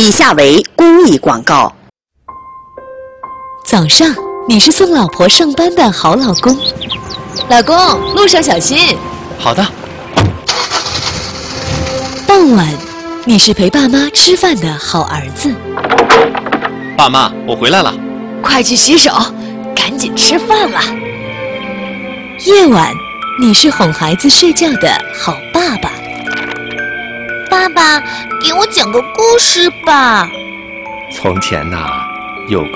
以下为公益广告。 早上，你是送老婆上班的好老公。老公，路上小心。 好的。 傍晚，你是陪爸妈吃饭的好儿子。 爸妈，我回来了。 快去洗手，赶紧吃饭了。夜晚，你是哄孩子睡觉的好爸爸。 爸爸，给我讲个故事吧。 从前呐，有